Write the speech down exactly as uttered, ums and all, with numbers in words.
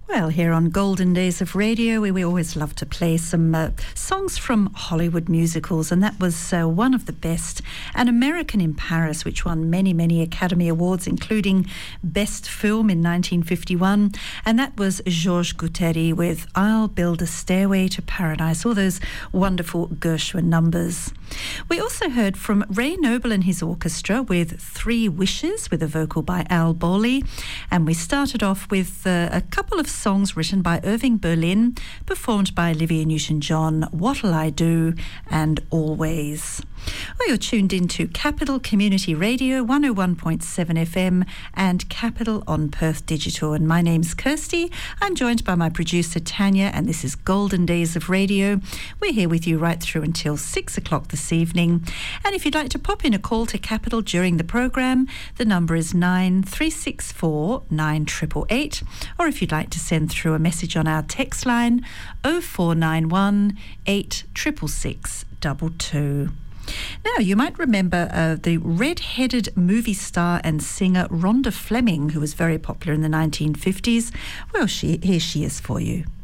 Well, here on Golden Days of Radio, we, we always love to play some uh, songs from Hollywood musicals, and that was uh, one of the best, An American in Paris, which won many, many Academy Awards, including Best Film in nineteen fifty-one, and that was Georges Gutteri with I'll Build a Stairway to Paradise, all those wonderful Gershwin numbers. We also heard from Ray Noble and his orchestra with Three Wishes, with a vocal by Al Bowley, and we started off with uh, a couple of songs written by Irving Berlin, performed by Olivia Newton-John, What'll I Do and Always. Well, you're tuned into Capital Community Radio, one oh one point seven F M and Capital on Perth Digital. And my name's Kirsty. I'm joined by my producer Tanya, and this is Golden Days of Radio. We're here with you right through until six o'clock this evening. And if you'd like to pop in a call to Capital during the programme, the number is nine three six four nine eight eight eight. Or if you'd like to send through a message on our text line, oh four nine one eight six six six two two. Now, you might remember uh, the red-headed movie star and singer Rhonda Fleming, who was very popular in the nineteen fifties. Well, she, here she is for you.